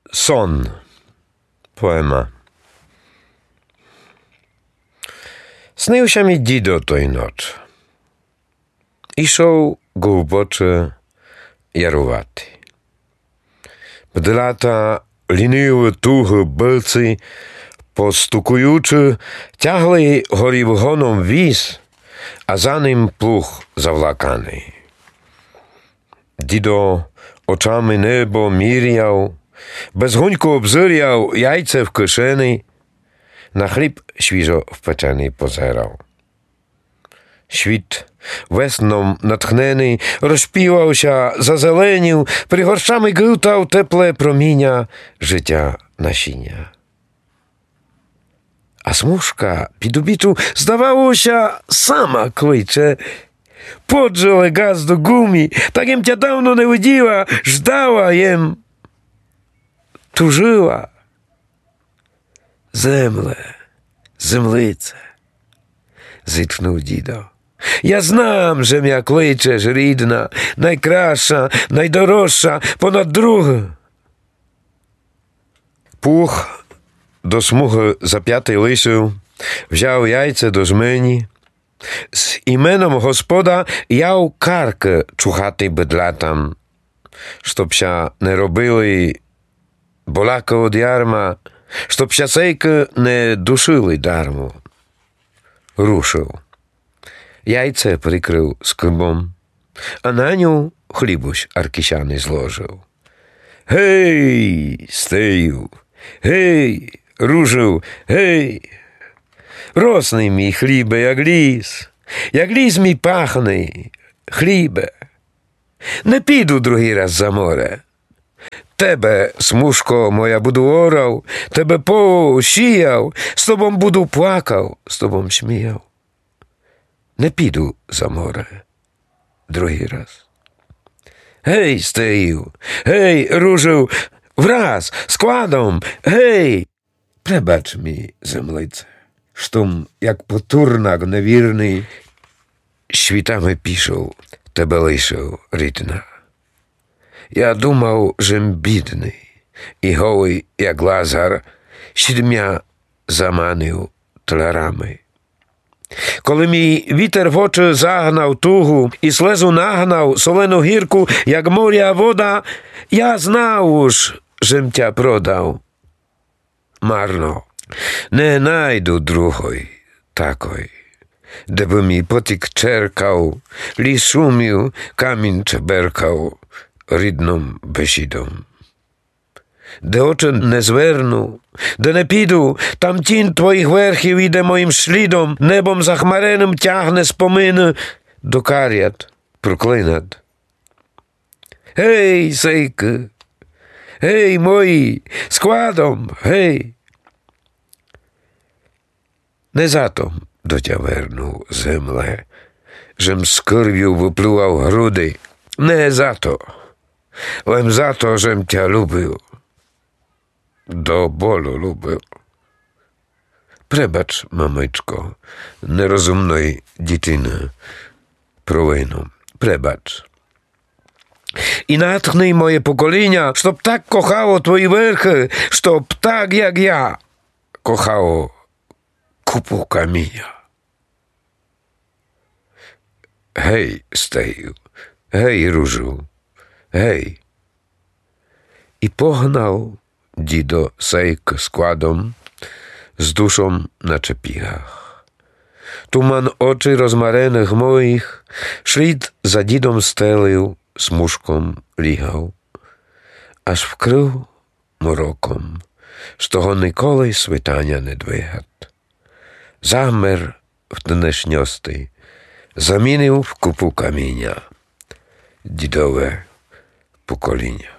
Сон. Poema. Снився мій дідо той ноч. Ішов глибоче ярувати. Бдлята ліниво туги билці, постукуючи, тягли горівгоном віз, а за ним плуг завлаканий. Дідо очами небо міряв, безгонько обзиряв яйце в кишені, на хліб свіжо впечений позирав. Світ весном натхнений розпівався, зазеленів, пригоршами гилтав тепле проміння життя насіння. А смужка під обіту, здавалося, сама кличе. Подже газ до гумі, так jem тя давно не виділа, ждала jem, тужила. Земле, землице, зітхнув дідо. Я знам, że м'я кличеш, рідна, найкраща, найдорожча, понад друге. Пух до смуги зап'ятий лисив, взяв яйце до жмені. З іменом Господа яв карки чухати бедлатам, штопся не робили боляка од ярма, штопся сейки не душили дармо. Рушив. Яйце прикрив скибом, а на ню хлібусь аркісяний зложив. Гей, стею, гей, ружив, гей! Росний мій хлібе, як ліс мій пахний, хлібе. Не піду другий раз за море. Тебе, смужко моя, буду орав, тебе посіяв, з тобом буду плакав, з тобом сміяв. Не піду за море другий раз. Гей, стею, гей, ружив, враз, складом, гей! Пребач мій, землице, штом, як потурнак невірний, світами пішов, тебе лишив, рідна. Я думав, жем бідний, і голий, як Лазар, сідмя заманив тлярами. Коли мій вітер в очі загнав тугу і слезу нагнав солену гірку, як моря вода, я знав уж, жем тя продав. Марно, не найду другої такої, де би мій потік черкав, ліс шумів, камінь чеберкав рідним бесідом. Де очі не зверну, де не піду, там тінь твоїх верхів іде моїм слідом, небом захмареним тягне спомини до карят проклинат. Гей, сейки, гей, мої, складом, гей! Не затом до тя верну, земле, жем з кирв'ю виплював груди, не зато, лем зато, жем тя любив. До болю любив. Пребач, мамичко, нерозумної дитини, провину. Пребач. І натхни моє покоління, щоб так кохало твої верхи, щоб так, як я, кохало купу каміння. Гей, стею, гей, ружу, гей. І погнав дідо сейк складом, з душом наче пігах. Туман очі розмарених моїх, шлід за дідом стелив, смужком лігав, аж вкрив мороком, з того ніколи світання не двигат. Замер в днешньости, замінив в купу каміння дідове покоління.